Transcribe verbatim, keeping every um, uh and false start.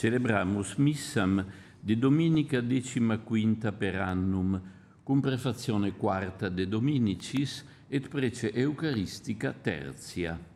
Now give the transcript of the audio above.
celebramus missam de dominica decima quinta per annum, cum prefazione quarta de Dominicis et prece eucaristica tertia.